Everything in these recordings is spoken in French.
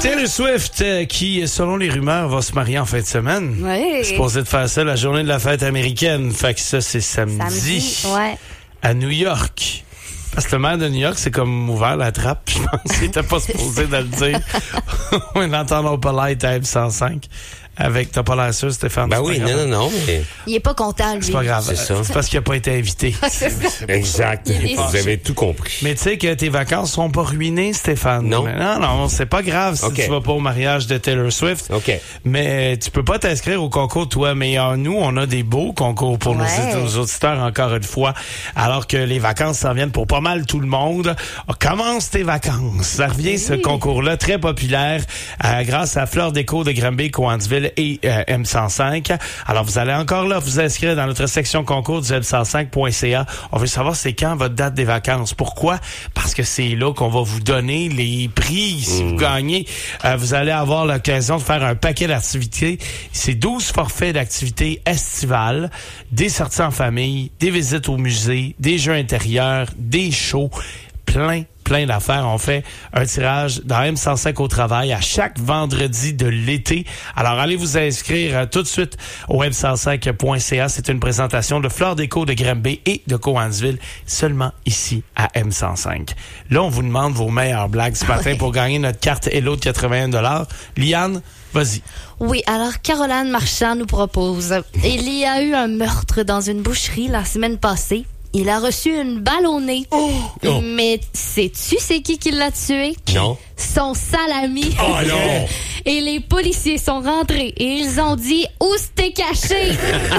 Taylor Swift, qui, selon les rumeurs, va se marier en fin de semaine. Oui. Supposé de faire ça la journée de la fête américaine. Fait que ça, c'est samedi. Ouais. À New York. Parce que le maire de New York, c'est comme ouvert la trappe. Je pense qu'il était pas supposé de le dire. On l'entend pas light à M105. Avec, t'as pas l'air sûr, Stéphane? Ben oui, non, mais... Il est pas content, lui. C'est pas grave. C'est ça. C'est parce qu'il a pas été invité. Exact. Vous avez tout compris. Mais tu sais que tes vacances sont pas ruinées, Stéphane. Non. Mais non, c'est pas grave si Okay. tu vas pas au mariage de Taylor Swift. OK. Mais tu peux pas t'inscrire au concours, toi. Mais nous, on a des beaux concours pour nos auditeurs, encore une fois. Alors que les vacances s'en viennent pour pas mal tout le monde. Commence tes vacances. Ça revient, ce concours-là, très populaire, grâce à Fleur Déco de Granby, Cowansville et M105. Alors, vous allez encore là vous inscrire dans notre section concours du m105.ca. On veut savoir c'est quand votre date des vacances. Pourquoi? Parce que c'est là qu'on va vous donner les prix. Si vous gagnez, vous allez avoir l'occasion de faire un paquet d'activités. C'est 12 forfaits d'activités estivales, des sorties en famille, des visites au musée, des jeux intérieurs, des shows, plein d'affaires. On fait un tirage dans M105 au travail à chaque vendredi de l'été. Alors, allez vous inscrire tout de suite au m105.ca. C'est une présentation de Fleur Déco de Granby et de Cowansville, seulement ici à M105. Là, on vous demande vos meilleures blagues ce matin pour gagner notre carte Hello de 81 $. Liane, vas-y. Oui, alors Caroline Marchand nous propose. Il y a eu un meurtre dans une boucherie la semaine passée. Il a reçu une balle au nez. Oh. Mais sais-tu c'est qui l'a tué? Non. Son salami. Oh non! Et les policiers sont rentrés et ils ont dit « Où c'était caché? »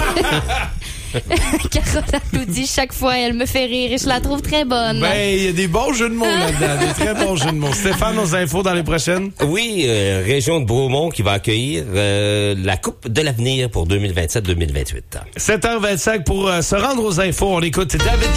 Caroline nous dit chaque fois, elle me fait rire et je la trouve très bonne. Ben, il y a des bons jeux de mots là-dedans, des très bons jeux de mots. Stéphane, nos infos dans les prochaines? Oui, région de Bromont qui va accueillir la Coupe de l'avenir pour 2027-2028. 7h25 pour se rendre aux infos. On écoute David